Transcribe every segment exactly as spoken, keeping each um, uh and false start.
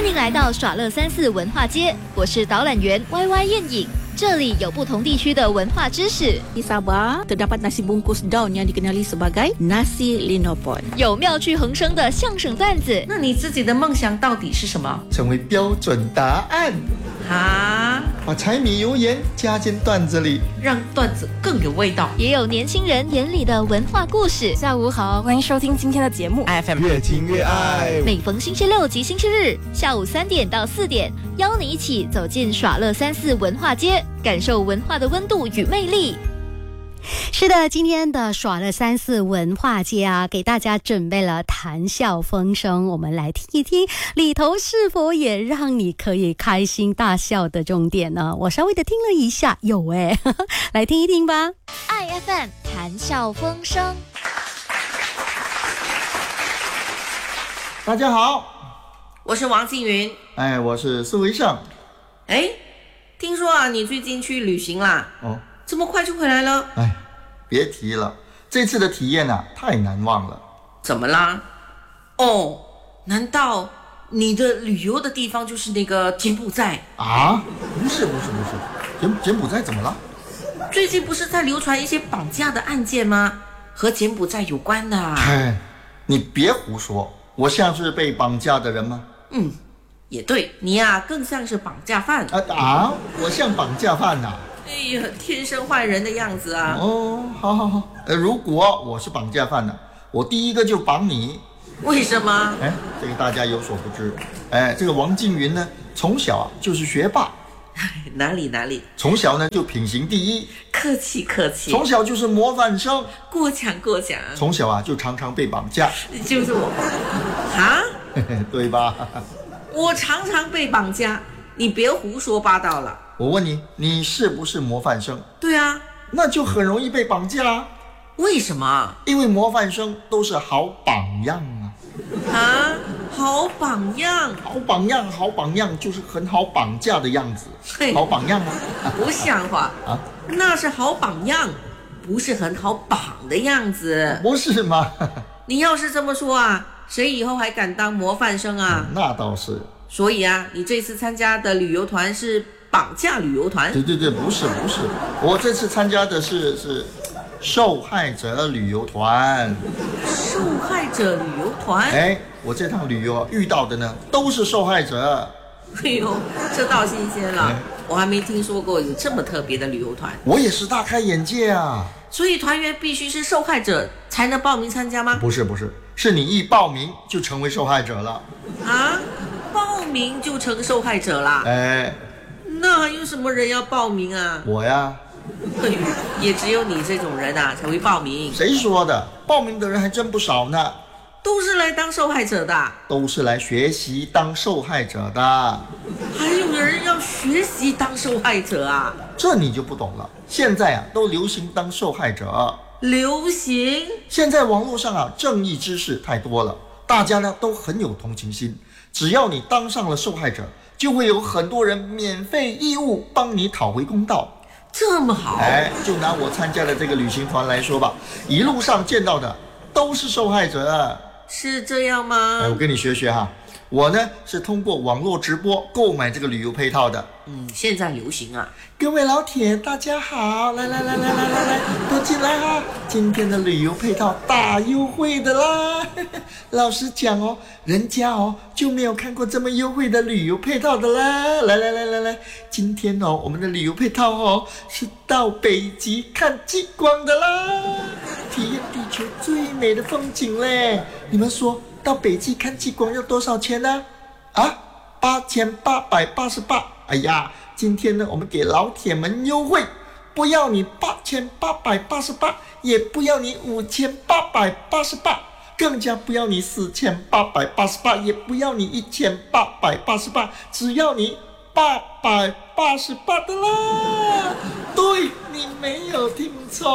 迎来到耍乐三四文化街，我是导览员 Y Y 燕影。这里有不同地区的文化知识。 Di Sabah terdapat nasi bungkus daun yang dikenali sebagai nasi linopon。 有妙趣横生的相声段子。 那你自己的梦想到底是什么？ 成为标准答案。 啊， 把柴米油盐加进段子里， 让段子更有味道。 也有年轻人眼里的文化故事。 下午好，欢迎收听今天的节目 F M 越听越爱。 每逢星期六及星期日下午三点到四点，邀你一起走进耍乐三四文化街，感受文化的温度与魅力。 是的，今天的耍乐三四文化街啊，给大家准备了谈笑风生，我们来听一听里头是否也让你可以开心大笑的重点呢？我稍微的听了一下，有哎，来听一听吧。 I F M 谈笑风生。 大家好， 我是王静云。 哎，我是苏维尚。 哎，听说啊，你最近去旅行啦？ 哦， 这么快就回来了？ 哎，别提了，这次的体验啊，太难忘了。 怎么啦？哦，难道你的旅游的地方就是那个柬埔寨啊？不是不是不是，柬柬埔寨怎么了？ 最近不是在流传一些绑架的案件吗？和柬埔寨有关的啊。 哎，你别胡说，我像是被绑架的人吗？ 嗯，也对，你呀、啊、更像是绑架犯啊啊！我像绑架犯呐、啊？ 哎呀，天生坏人的样子啊！ 哦，好好好，呃，如果我是绑架犯呢、啊，我第一个就绑你。 为什么？ 哎，这个大家有所不知。哎，这个王静云呢，从小啊就是学霸。 哪里哪里？ 从小呢就品行第一。 客气客气。 从小就是模范生。 过奖过奖。 从小啊就常常被绑架。 就是我。啊？ 对吧？ 我常常被绑架，你别胡说八道了。 我问你，你是不是模范生？ 对啊。 那就很容易被绑架啊。 为什么？ 因为模范生都是好榜样啊。 啊，好榜样， 好榜样，好榜样，就是很好绑架的样子。好榜样啊。 不像话啊！那是好榜样，不是很好绑的样子。 不是吗？ 你要是这么说啊，谁以后还敢当模范生啊？ 嗯、那倒是。 所以啊，你这次参加的旅游团是绑架旅游团？ 对对对，不是不是，我这次参加的是是受害者旅游团。 受害者旅游团？ 哎，我这趟旅游遇到的呢都是受害者。 哎呦，这倒新鲜了，哎、我还没听说过有这么特别的旅游团。 我也是大开眼界啊！ 所以团员必须是受害者才能报名参加吗？ 不是不是，是你一报名就成为受害者了。 啊？报名就成受害者啦？ 哎， 那还有什么人要报名啊？ 我呀。 也只有你这种人啊才会报名。 谁说的？报名的人还真不少呢。 都是来当受害者的？ 都是来学习当受害者的。 还有人要学习当受害者啊？ 这你就不懂了。现在啊，都流行当受害者。 流行？ 现在网络上啊，正义之士太多了，大家呢都很有同情心。只要你当上了受害者，就会有很多人免费义务帮你讨回公道。 这么好？ 哎，就拿我参加的这个旅行团来说吧，一路上见到的都是受害者。 是这样吗？ 哎，我跟你学学哈。我呢是通过网络直播购买这个旅游配套的。 嗯，现在流行啊。 各位老铁大家好，来来来来来来来，都进来哈！今天的旅游配套大优惠的啦。老实讲哦，人家哦就没有看过这么优惠的旅游配套的啦。来来来来来，今天哦我们的旅游配套哦是到北极看极光的啦，体验地球最美的风景嘞。你们说到北极看极光要多少钱呢？啊，八千八百八十八。哎呀，今天呢，我们给老铁们优惠，不要你八千八百八十八，也不要你五千八百八十八，更加不要你四千八百八十八，也不要你一千八百八十八，只要你八百八十八的啦！对，你没有听错。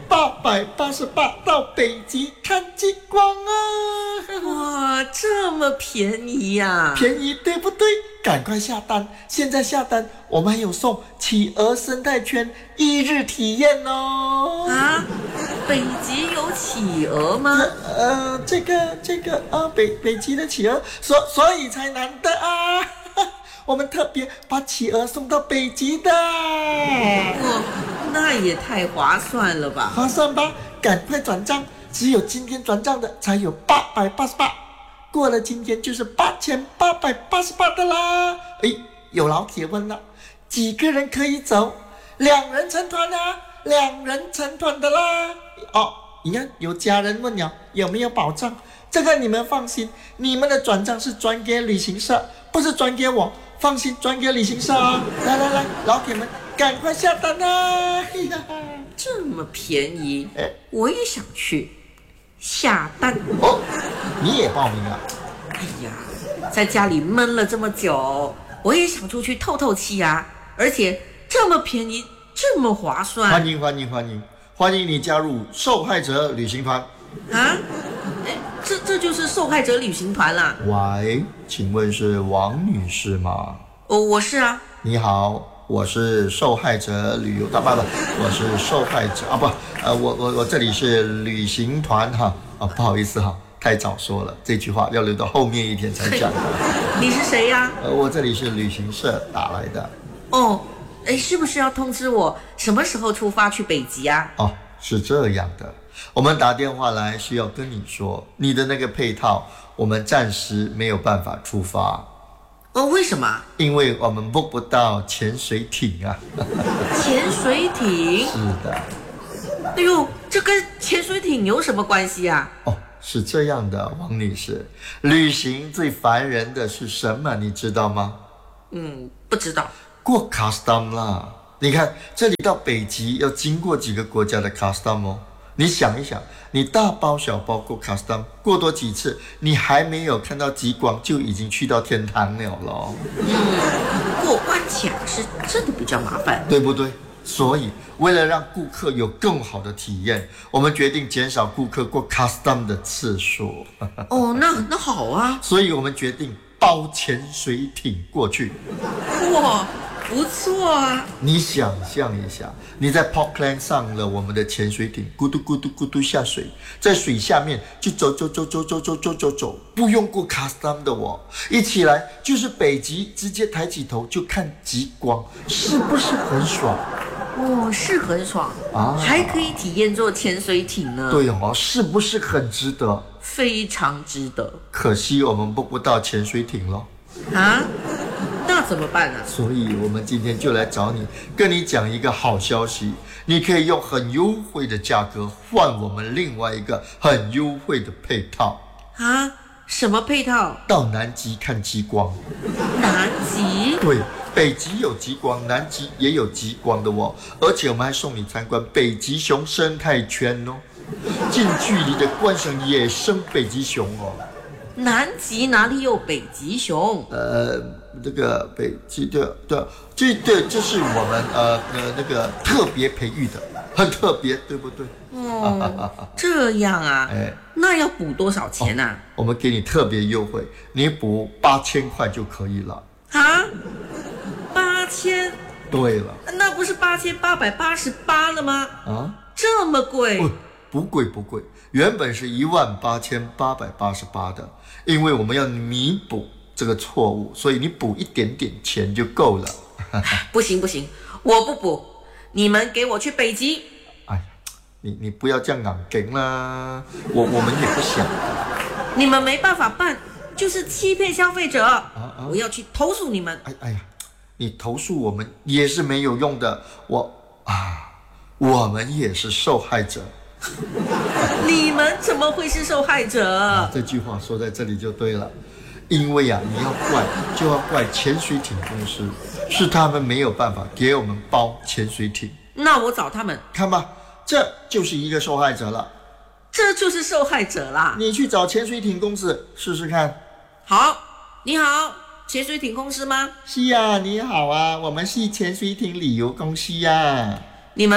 八百八十八到北极看极光啊！ 哇，这么便宜呀、啊！ 便宜对不对？赶快下单！现在下单，我们还有送企鹅生态圈一日体验哦！ 啊，北极有企鹅吗？ 呃，这个这个啊，北北极的企鹅，所所以才难得啊！我们特别把企鹅送到北极的。 哇，那也太划算了吧！ 划算吧？赶快转账，只有今天转账的才有八百八十八。过了今天就是八千八百八十八的啦！哎，有老铁问了，几个人可以走？两人成团啊，两人成团的啦！哦，你看有家人问了，有没有保障？这个你们放心，你们的转账是转给旅行社，不是转给我，放心，转给旅行社啊！来来来，老铁们，赶快下单啊！嘿呀， 这么便宜，我也想去。下单哦，你也报名啊？ 哎呀，在家里闷了这么久，我也想出去透透气啊！而且这么便宜，这么划算。 欢迎欢迎欢迎欢迎你加入受害者旅行团啊！哎，这这就是受害者旅行团啦。 喂，请问是王女士吗？ 哦，我是啊。 你好，我是受害者旅游大爸爸，我是受害者啊不，呃，我我我这里是旅行团哈啊，不好意思哈，太早说了，这句话要留到后面一天才讲。 你是谁呀、啊？ 呃，我这里是旅行社打来的。 哦，哎，是不是要通知我什么时候出发去北极啊？ 哦，是这样的，我们打电话来是要跟你说，你的那个配套，我们暂时没有办法出发。 哦，为什么？ 因为我们 book 不到潜水艇啊。 潜水艇？ 是的。 哎呦，这跟潜水艇有什么关系啊？ 哦，是这样的，王女士，旅行最烦人的是什么？你知道吗？ 嗯，不知道。 过 custom 啦。你看，这里到北极要经过几个国家的 custom 哦。你想一想，你大包小包过 custom 过多几次，你还没有看到极光，就已经去到天堂了咯。 嗯，过关卡是真的比较麻烦， 对不对？所以为了让顾客有更好的体验，我们决定减少顾客过 custom 的次数。 哦，那那好啊。 所以我们决定包潜水艇过去。 哇，不错啊！ 你想象一下，你在 Portland 上了我们的潜水艇，咕嘟咕嘟咕嘟下水，在水下面就走走走走走走走走走，不用过 custom 的哦，一起来就是北极，直接抬起头就看极光，是不是很爽？ 哦，是很爽啊，还可以体验坐潜水艇呢。 对哦，是不是很值得？ 非常值得。 可惜我们book不到潜水艇咯。 啊？那怎么办呢？ 所以我们今天就来找你，跟你讲一个好消息，你可以用很优惠的价格换我们另外一个很优惠的配套。 啊？什么配套？ 到南极看极光。 南极？ 对，北极有极光，南极也有极光的哦，而且我们还送你参观北极熊生态圈哦，近距离的观赏野生北极熊哦。 南极哪里有北极熊？ 呃，这个北极的的，这对这是我们呃呃那个特别培育的，很特别，对不对？ 哦，这样啊， 哎， 那要补多少钱啊？ 哦，我们给你特别优惠，你补八千块就可以了。 啊？八千？ 对了， 那不是八千八百八十八了吗？ 啊， 这么贵？ 不，不贵不贵，原本是一万八千八百八十八的。因为我们要弥补这个错误，所以你补一点点钱就够了。 不行不行，我不补，你们给我去北极。 哎呀，你你不要这样硬顶啦，我我们也不想。 你们没办法办，就是欺骗消费者。 啊啊、 我要去投诉你们。 哎哎呀，你投诉我们也是没有用的，我啊，我们也是受害者。 你们怎么会是受害者、 啊、这句话说在这里就对了，因为啊，你要怪就要怪潜水艇公司，是他们没有办法给我们包潜水艇。 那我找他们， 看吧，这就是一个受害者了。 这就是受害者啦！ 你去找潜水艇公司试试看。 好，你好，潜水艇公司吗？ 是啊，你好啊，我们是潜水艇旅游公司啊。 你们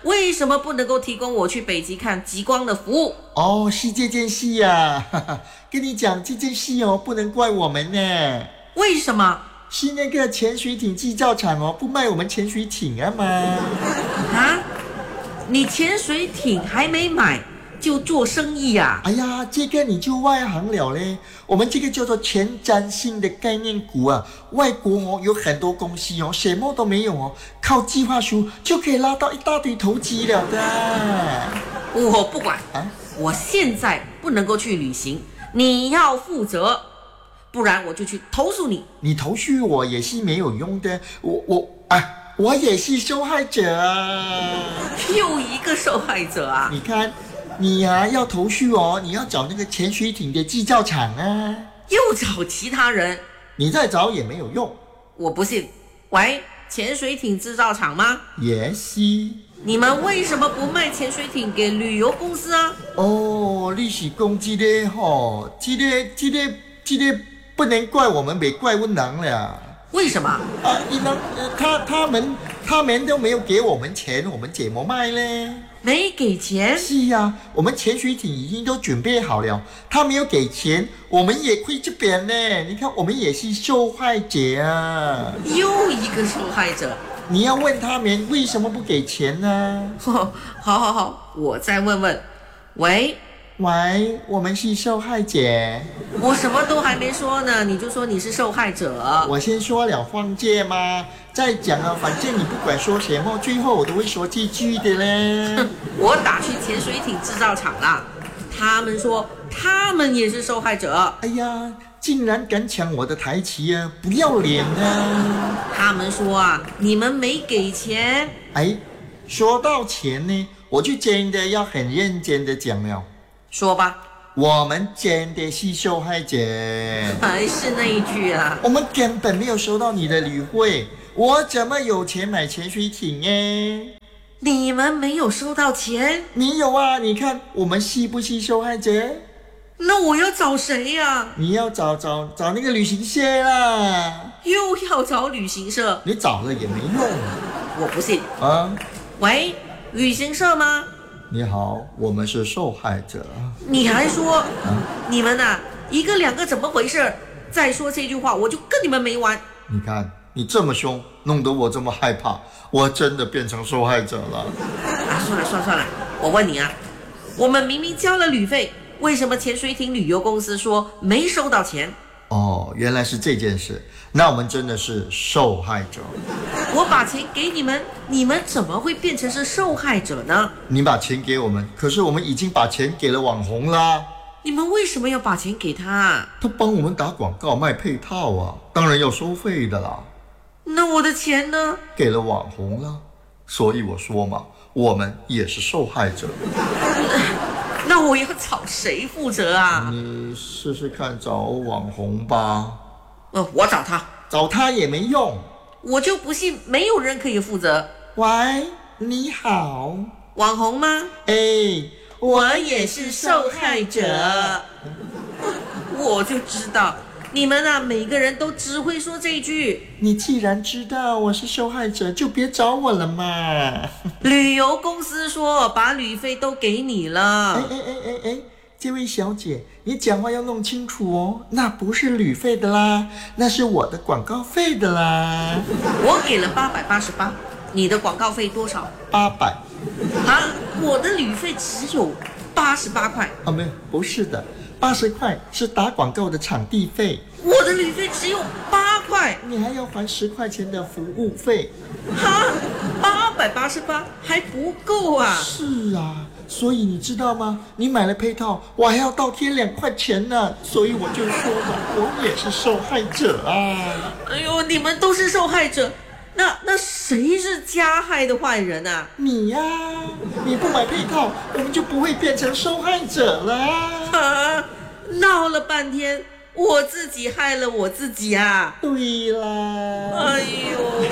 为什么不能够提供我去北极看极光的服务？ 哦，是这件事呀、啊，跟你讲这件事哦，不能怪我们呢。 为什么？ 是那个潜水艇制造厂哦，不卖我们潜水艇啊嘛。 啊？你潜水艇还没买就做生意啊？ 哎呀，这个你就外行了嘞。我们这个叫做前瞻性的概念股啊，外国哦有很多公司哦，什么都没有哦，靠计划书就可以拉到一大堆投机了的。 我不管啊， 我现在不能够去旅行，你要负责，不然我就去投诉你。 你投诉我也是没有用的，我我哎。我也是受害者啊！ 又一个受害者啊！ 你看，你呀、啊、要投诉哦，你要找那个潜水艇的制造厂啊， 又找其他人， 你再找也没有用。 我不信。喂，潜水艇制造厂吗？ 也是。 你们为什么不卖潜水艇给旅游公司啊？ 哦，你是讲这个吼，这个这个这个不能怪我们，别怪温囊了。 为什么？ 啊，因为、呃、他他们他们都没有给我们钱，我们怎么卖呢？ 没给钱？ 是呀、啊，我们潜水艇已经都准备好了，他没有给钱，我们也亏这边呢。你看，我们也是受害者啊！ 又一个受害者。 你要问他们为什么不给钱呢？ 好，好，好，我再问问。喂。 喂，我们是受害者。 我什么都还没说呢，你就说你是受害者。 我先说了放借吗？再讲啊，反正你不管说什么，最后我都会说这句的嘞。 我打去潜水艇制造厂啦，他们说他们也是受害者。 哎呀，竟然敢抢我的台旗啊，不要脸啊！ 他们说啊，你们没给钱。 哎，说到钱呢，我就真的要很认真的讲了。 说吧， 我们真的是受害者， 还是那一句啊， 我们根本没有收到你的旅费，我怎么有钱买潜水艇呢？ 你们没有收到钱？ 没有啊，你看我们是不是受害者？ 那我要找谁呀、啊？ 你要找找找那个旅行社啦， 又要找旅行社？ 你找了也没用， 我不信啊！ 喂，旅行社吗？ 你好，我们是受害者。 你还说、 啊、 你们呐、啊，一个两个怎么回事？再说这句话，我就跟你们没完。 你看你这么凶，弄得我这么害怕，我真的变成受害者了。 啊，算了算了算了，我问你啊，我们明明交了旅费，为什么潜水艇旅游公司说没收到钱？ 哦，原来是这件事，那我们真的是受害者。 我把钱给你们，你们怎么会变成是受害者呢？ 你把钱给我们，可是我们已经把钱给了网红啦。 你们为什么要把钱给他？ 他帮我们打广告卖配套啊，当然要收费的啦。 那我的钱呢？ 给了网红啦，所以我说嘛，我们也是受害者。 那我要找谁负责啊？ 你试试看找网红吧。 呃，我找他， 找他也没用。 我就不信没有人可以负责。 喂，你好， 网红吗？ 哎， 我也是受害者。我就知道你们啊，每个人都只会说这一句。 你既然知道我是受害者，就别找我了嘛。 旅游公司说把旅费都给你了。 哎哎哎哎哎，这位小姐，你讲话要弄清楚哦，那不是旅费的啦，那是我的广告费的啦。 我给了八百八十八，你的广告费多少？ 八百。 啊，我的旅费只有八十八块。 啊，没有，不是的，八十块是打广告的场地费。 我的旅费只有八块， 你还要还十块钱的服务费。 哈，八百八十八还不够啊！ 是啊，所以你知道吗？你买了配套，我还要倒贴两块钱呢。所以我就说嘛，我也是受害者啊！ 哎呦，你们都是受害者，那那谁是加害的坏人啊？ 你呀、啊，你不买配套，我们就不会变成受害者了。 啊，闹了半天，我自己害了我自己啊！ 对啦， 哎呦。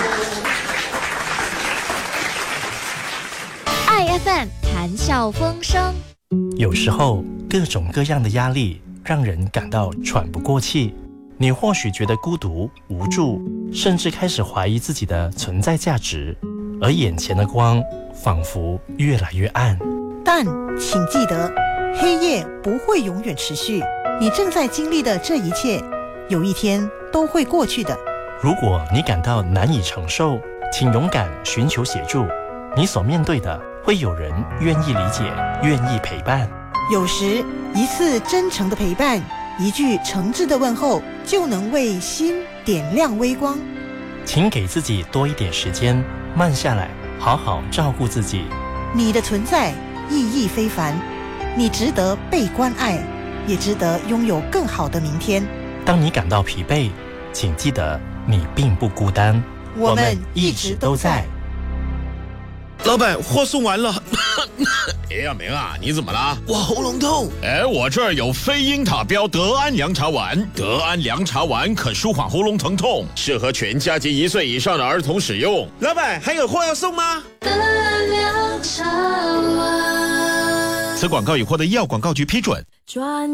爱 F M 谈笑风生。 有时候各种各样的压力让人感到喘不过气，你或许觉得孤独无助，甚至开始怀疑自己的存在价值，而眼前的光仿佛越来越暗。 但请记得，黑夜不会永远持续，你正在经历的这一切，有一天都会过去的。 如果你感到难以承受，请勇敢寻求协助，你所面对的会有人愿意理解，愿意陪伴。 有时一次真诚的陪伴，一句诚挚的问候，就能为心点亮微光。 请给自己多一点时间，慢下来，好好照顾自己。 你的存在意义非凡，你值得被关爱，也值得拥有更好的明天。 当你感到疲惫，请记得你并不孤单， 我们一直都在。 老板，货送完了。哎呀，明啊，你怎么了？我喉咙痛。哎，我这儿有非英塔标德安凉茶丸，德安凉茶丸可舒缓喉咙疼痛，适合全家及一岁以上的儿童使用。老板，还有货要送吗？德安凉茶丸。此广告已获得医药广告局批准。